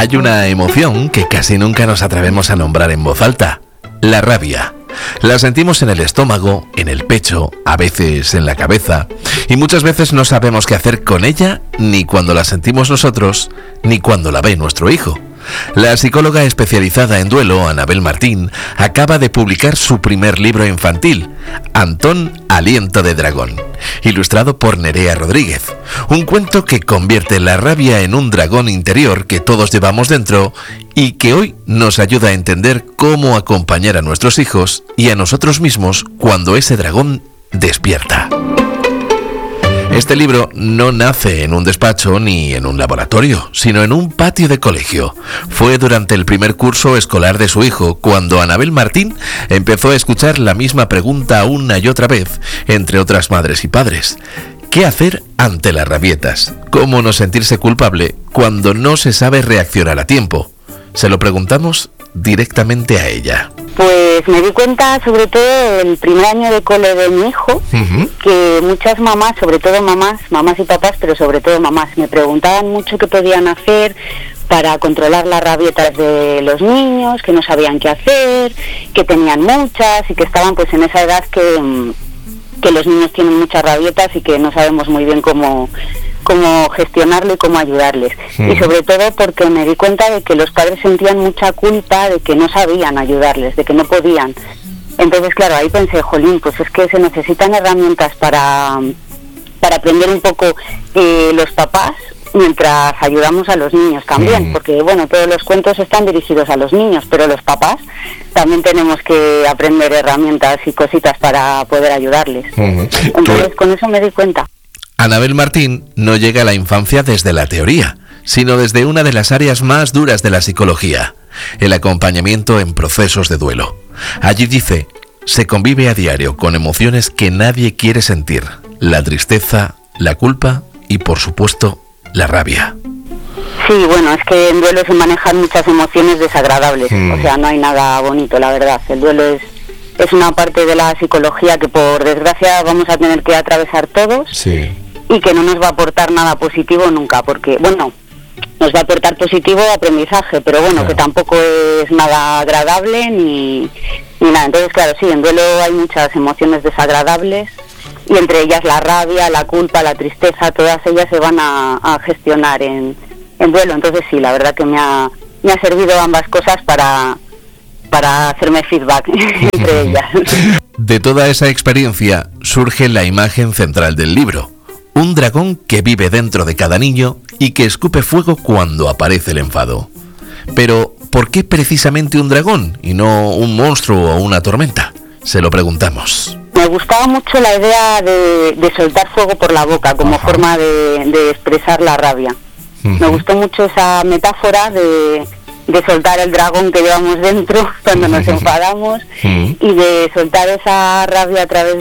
Hay una emoción que casi nunca nos atrevemos a nombrar en voz alta: la rabia. La sentimos en el estómago, en el pecho, a veces en la cabeza, y muchas veces no sabemos qué hacer con ella, ni cuando la sentimos nosotros, ni cuando la ve nuestro hijo. La psicóloga especializada en duelo, Anabel Martín, acaba de publicar su primer libro infantil, Antón, Aliento de Dragón, ilustrado por Nerea Rodríguez. Un cuento que convierte la rabia en un dragón interior que todos llevamos dentro y que hoy nos ayuda a entender cómo acompañar a nuestros hijos y a nosotros mismos cuando ese dragón despierta. Este libro no nace en un despacho ni en un laboratorio, sino en un patio de colegio. Fue durante el primer curso escolar de su hijo, cuando Anabel Martín empezó a escuchar la misma pregunta una y otra vez, entre otras madres y padres. ¿Qué hacer ante las rabietas? ¿Cómo no sentirse culpable cuando no se sabe reaccionar a tiempo? Se lo preguntamos directamente a ella. Pues me di cuenta, sobre todo el primer año de cole de mi hijo, que muchas mamás, sobre todo mamás y papás, pero sobre todo mamás, me preguntaban mucho qué podían hacer para controlar las rabietas de los niños, que no sabían qué hacer, que tenían muchas y que estaban pues en esa edad que los niños tienen muchas rabietas y que no sabemos muy bien cómo gestionarlo y cómo ayudarles. Y sobre todo porque me di cuenta de que los padres sentían mucha culpa de que no sabían ayudarles, de que no podían. Entonces, claro, ahí pensé, jolín, pues es que se necesitan herramientas para aprender un poco los papás, mientras ayudamos a los niños también, porque bueno, todos los cuentos están dirigidos a los niños, pero los papás también tenemos que aprender herramientas y cositas para poder ayudarles. Entonces, con eso me di cuenta. Anabel Martín no llega a la infancia desde la teoría, sino desde una de las áreas más duras de la psicología, el acompañamiento en procesos de duelo. Allí dice, se convive a diario con emociones que nadie quiere sentir: la tristeza, la culpa y, por supuesto, la rabia. Sí, bueno, es que en duelo se manejan muchas emociones desagradables, o sea, no hay nada bonito, la verdad. El duelo es una parte de la psicología que, por desgracia, vamos a tener que atravesar todos. Sí. Y que no nos va a aportar nada positivo nunca, porque, bueno, nos va a aportar positivo aprendizaje, pero bueno, claro, que tampoco es nada agradable ni nada. Entonces, claro, sí, en duelo hay muchas emociones desagradables, y entre ellas la rabia, la culpa, la tristeza, todas ellas se van a gestionar en duelo. Entonces sí, la verdad que me ha servido ambas cosas para hacerme feedback entre ellas. De toda esa experiencia surge la imagen central del libro: un dragón que vive dentro de cada niño y que escupe fuego cuando aparece el enfado. Pero, ¿por qué precisamente un dragón y no un monstruo o una tormenta? Se lo preguntamos. Me gustaba mucho la idea de soltar fuego por la boca como forma de expresar la rabia. Me gustó mucho esa metáfora de soltar el dragón que llevamos dentro cuando nos enfadamos y de soltar esa rabia a través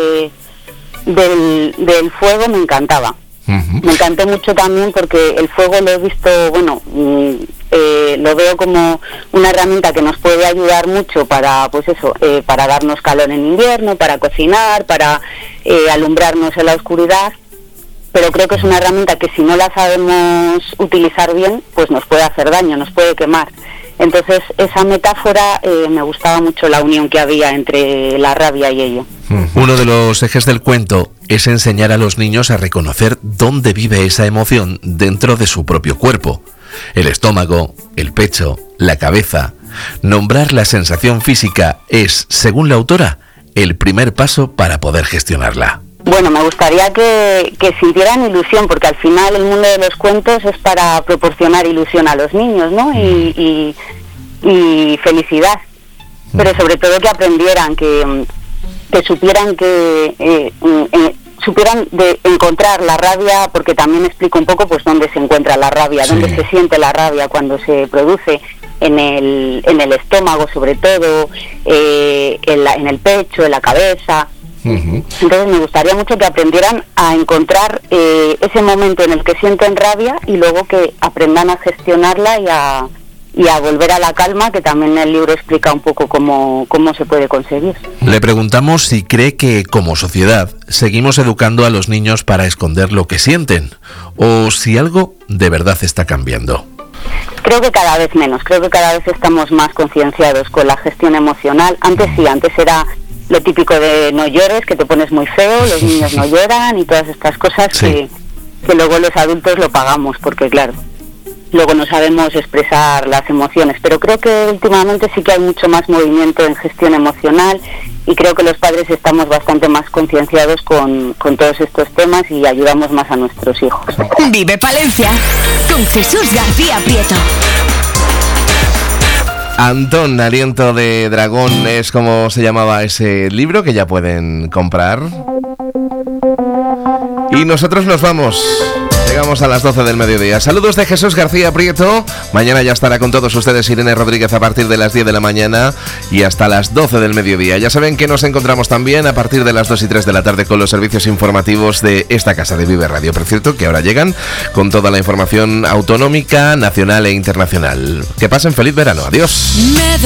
del fuego. Me encantaba. Me encantó mucho también porque el fuego lo he visto, bueno, lo veo como una herramienta que nos puede ayudar mucho para, pues eso, para darnos calor en invierno, para cocinar, para alumbrarnos en la oscuridad. Pero creo que es una herramienta que, si no la sabemos utilizar bien, pues nos puede hacer daño, nos puede quemar. Entonces, esa metáfora, me gustaba mucho la unión que había entre la rabia y ello. Uno de los ejes del cuento es enseñar a los niños a reconocer dónde vive esa emoción dentro de su propio cuerpo: el estómago, el pecho, la cabeza. Nombrar la sensación física es, según la autora, el primer paso para poder gestionarla. Bueno, me gustaría que sintieran ilusión, porque al final el mundo de los cuentos es para proporcionar ilusión a los niños, ¿no? Y felicidad. Pero sobre todo que aprendieran, que supieran supieran de encontrar la rabia, porque también explico un poco pues dónde se encuentra la rabia, dónde se siente la rabia cuando se produce en el estómago, sobre todo, en el pecho, en la cabeza. Entonces me gustaría mucho que aprendieran a encontrar ese momento en el que sienten rabia y luego que aprendan a gestionarla y a volver a la calma, que también el libro explica un poco cómo se puede conseguir. Le preguntamos si cree que, como sociedad, seguimos educando a los niños para esconder lo que sienten, o si algo de verdad está cambiando. Creo que cada vez menos, creo que cada vez estamos más concienciados con la gestión emocional. Antes sí, antes era lo típico de no llores, que te pones muy feo, los niños no lloran y todas estas cosas que luego los adultos lo pagamos, porque claro, luego no sabemos expresar las emociones. Pero creo que últimamente sí que hay mucho más movimiento en gestión emocional y creo que los padres estamos bastante más concienciados con todos estos temas y ayudamos más a nuestros hijos. Vive Palencia con Jesús García Prieto. Antón, Aliento de Dragón es como se llamaba ese libro que ya pueden comprar. Y nosotros nos vamos. Llegamos a las 12 del mediodía. Saludos de Jesús García Prieto. Mañana ya estará con todos ustedes Irene Rodríguez a partir de las 10 de la mañana y hasta las 12 del mediodía. Ya saben que nos encontramos también a partir de las 2 y 3 de la tarde con los servicios informativos de esta casa de Vive Radio. Por cierto, que ahora llegan con toda la información autonómica, nacional e internacional. Que pasen feliz verano. Adiós.